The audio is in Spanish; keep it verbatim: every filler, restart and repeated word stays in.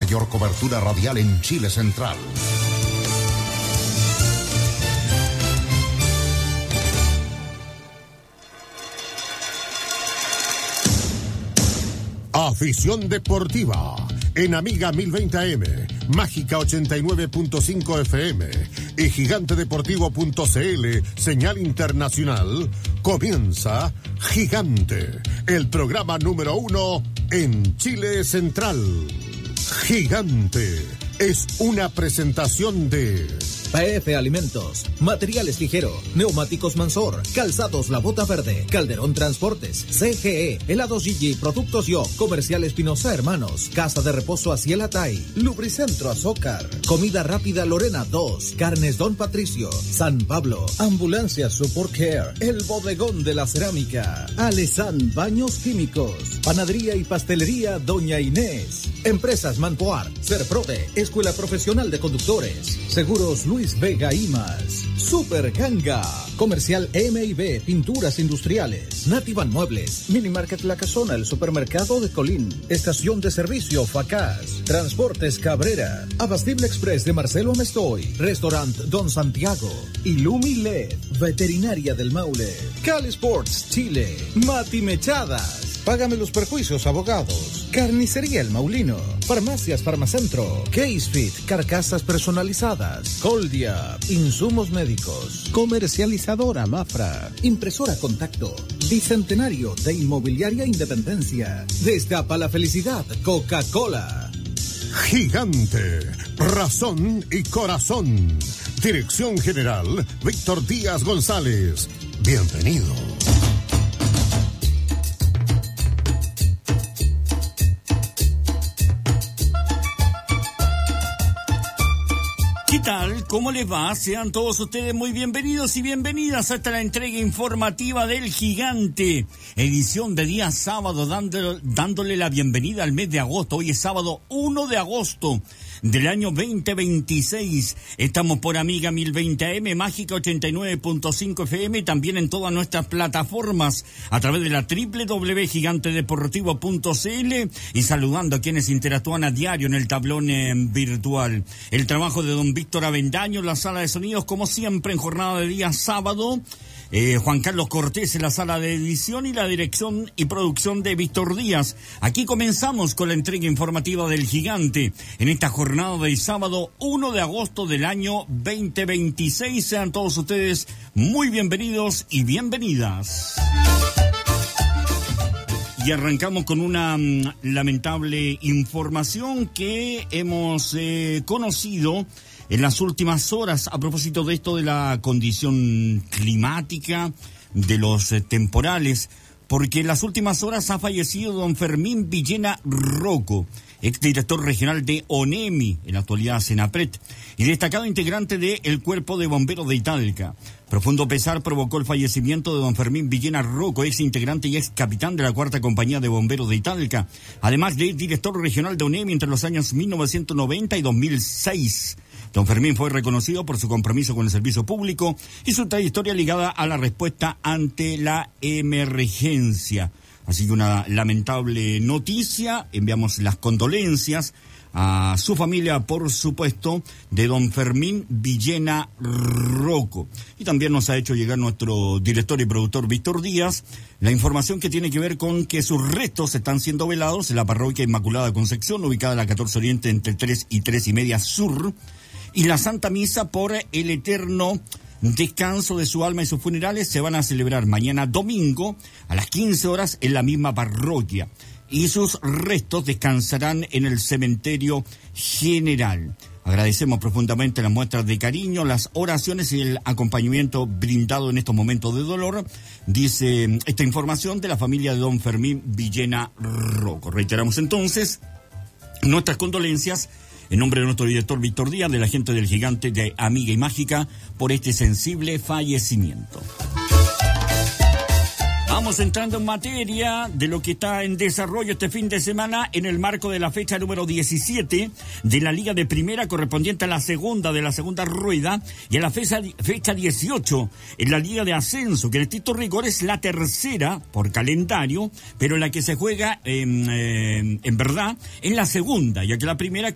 mayor cobertura radial en Chile Central. Afición deportiva en Amiga mil veinte A M, Mágica ochenta y nueve punto cinco F M y gigante deportivo punto c l, señal internacional. Comienza Gigante, el programa número uno en Chile Central. Gigante es una presentación de P F Alimentos, Materiales Ligero, Neumáticos Mansor, Calzados La Bota Verde, Calderón Transportes, C G E, Helados Gigi, Productos Yo, Comercial Espinosa Hermanos, Casa de Reposo Aciel Tay, Lubricentro Azócar, Comida Rápida Lorena dos, Carnes Don Patricio, San Pablo, Ambulancia Support Care, El Bodegón de la Cerámica, Alesan Baños Químicos, Panadería y Pastelería Doña Inés, Empresas Manpoar, Serprode, Escuela Profesional de Conductores, Seguros Luis Vega y más, Super Ganga, Comercial M y B, Pinturas Industriales, Nativan Muebles, Mini Market La Casona, el Supermercado de Colín, Estación de Servicio Facaz, Transportes Cabrera, Abastible Express de Marcelo Amestoy, Restaurant Don Santiago, Illumi L E D, Veterinaria del Maule, Cali Sports Chile, Mati Mechadas, Págame los Perjuicios Abogados, Carnicería El Maulino, Farmacias Farmacentro, Casefit, Carcasas Personalizadas, Coldia, Insumos Médicos, Comercializadora Mafra, Impresora Contacto, Bicentenario de Inmobiliaria Independencia, Destapa la Felicidad, Coca-Cola. Gigante, razón y corazón. Dirección General, Víctor Díaz González. Bienvenido. ¿Qué tal? ¿Cómo les va? Sean todos ustedes muy bienvenidos y bienvenidas a esta la entrega informativa del Gigante, edición de día sábado, dándole, dándole la bienvenida al mes de agosto. Hoy es sábado uno de agosto del año veinte veintiséis. Estamos por Amiga mil veinte A M, Mágica ochenta y nueve punto cinco F M, y también en todas nuestras plataformas a través de la doble u doble u doble u punto gigante deportivo punto c l, y saludando a quienes interactúan a diario en el tablón eh, virtual. El trabajo de don Víctor Avendaño, la sala de sonidos, como siempre, en jornada de día sábado. Eh, Juan Carlos Cortés en la sala de edición y la dirección y producción de Víctor Díaz. Aquí comenzamos con la entrega informativa del Gigante en esta jornada de sábado uno de agosto del año veinte veintiséis. Sean todos ustedes muy bienvenidos y bienvenidas. Y arrancamos con una um, lamentable información que hemos eh, conocido en las últimas horas a propósito de esto de la condición climática, de los eh, temporales, porque en las últimas horas ha fallecido don Fermín Villena Rocco, exdirector regional de ONEMI, en la actualidad Senapred, y destacado integrante del Cuerpo de Bomberos de Italca. Profundo pesar provocó el fallecimiento de don Fermín Villena Rocco, ex integrante y ex capitán de la Cuarta Compañía de Bomberos de Italca, además de director regional de ONEMI entre los años mil novecientos noventa y dos mil seis. Don Fermín fue reconocido por su compromiso con el servicio público y su trayectoria ligada a la respuesta ante la emergencia. Así que una lamentable noticia. Enviamos las condolencias a su familia, por supuesto, de don Fermín Villena Rocco. Y también nos ha hecho llegar nuestro director y productor Víctor Díaz la información que tiene que ver con que sus restos están siendo velados en la parroquia Inmaculada Concepción, ubicada en la catorce Oriente entre tres y tres y media Sur, y la Santa Misa por el eterno descanso de su alma y sus funerales se van a celebrar mañana domingo a las quince horas en la misma parroquia, y sus restos descansarán en el cementerio general. Agradecemos profundamente las muestras de cariño, las oraciones y el acompañamiento brindado en estos momentos de dolor, dice esta información de la familia de don Fermín Villena Rocco. Reiteramos entonces nuestras condolencias en nombre de nuestro director Víctor Díaz, de la gente del Gigante, de Amiga y Mágica, por este sensible fallecimiento. Vamos entrando en materia de lo que está en desarrollo este fin de semana en el marco de la fecha número diecisiete de la Liga de Primera, correspondiente a la segunda de la segunda rueda, y a la fecha, fecha dieciocho en la Liga de Ascenso, que en estricto rigor es la tercera por calendario, pero la que se juega en, eh, en verdad en la segunda, ya que la primera